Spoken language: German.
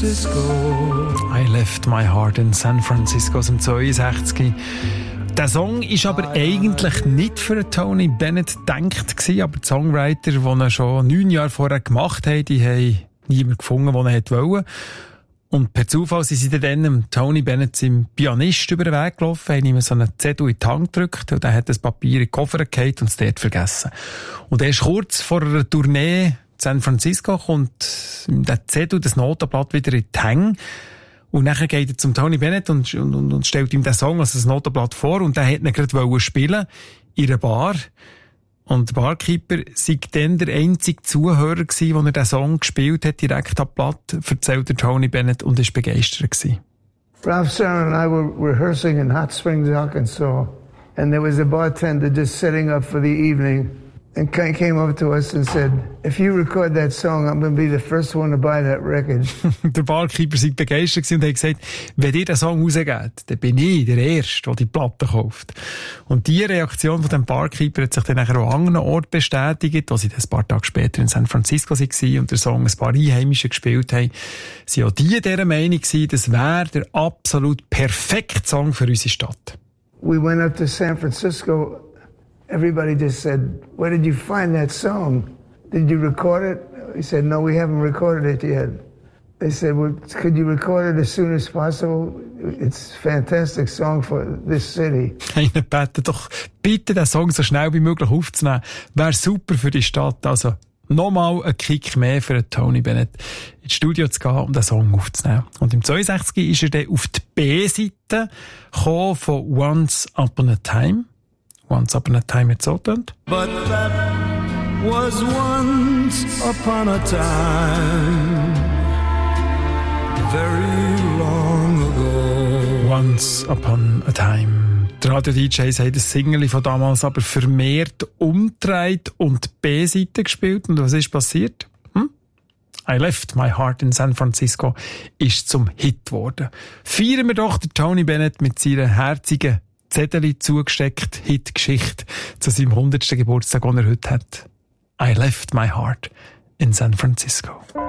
Francisco. I left my heart in San Francisco aus dem 62. Der Song war aber eigentlich nicht für Tony Bennett gedacht gewesen, aber die Songwriter, die ihn schon 9 Jahre vorher gemacht haben, die haben niemanden gefunden, der ihn wollte. Und per Zufall sind sie dann Tony Bennett, seinem Pianist, über den Weg gelaufen, haben ihm so einen Zettel in die Hand gedrückt und er hat das Papier in den Koffer gehalten und es dort vergessen. Und erst kurz vor einer Tournee in San Francisco kommt der Zettel, das Notenblatt, wieder in die Hänge. Und nachher geht er zum Tony Bennett und stellt ihm den Song, also das Notenblatt vor, und der hätte ihn gerade spielen in einer Bar. Und der Barkeeper sei dann der einzige Zuhörer gewesen, wo er den Song gespielt hat, direkt am Blatt, erzählt der Tony Bennett, und ist begeistert gewesen. Ralph Serrano and I were rehearsing in Hot Springs, Arkansas, and there was a bartender just setting up for the evening. And came up to us and said, if you record that song, I'm going to be the first one to buy that record. Der Barkeeper war begeistert und hat gesagt, wenn ihr den Song rausgeht, dann bin ich der Erste, der die Platte kauft. Und die Reaktion von dem Barkeeper hat sich dann nachher auch an anderen Orten bestätigt, wo sie dann ein paar Tage später in San Francisco waren und den Song ein paar Einheimische gespielt haben. Sie auch die dieser Meinung gewesen, das wäre der absolut perfekte Song für unsere Stadt. We went up to San Francisco. Everybody just said, where did you find that song? Did you record it? We said, no, we haven't recorded it yet. They said, well, could you record it as soon as possible? It's a fantastic song for this city. Einer bittet doch bitte, den Song so schnell wie möglich aufzunehmen. Wäre super für die Stadt. Also nochmal ein Kick mehr für den Tony Bennett, ins Studio zu gehen, um den Song aufzunehmen. Und im 62 ist er dann auf die B-Seite gekommen von Once Upon a Time. Once Upon a Time hat so getönt. But that was once upon a time, very long ago. Once Upon a Time. Die Radio-DJs haben das Single von damals aber vermehrt umgedreht und die B-Seite gespielt. Und was ist passiert? I Left My Heart in San Francisco ist zum Hit geworden. Feiern wir doch den Tony Bennett mit seiner herzigen Zettel zugesteckt, Hit-Geschichte zu seinem 100. Geburtstag, den er heute hat. I left my heart in San Francisco.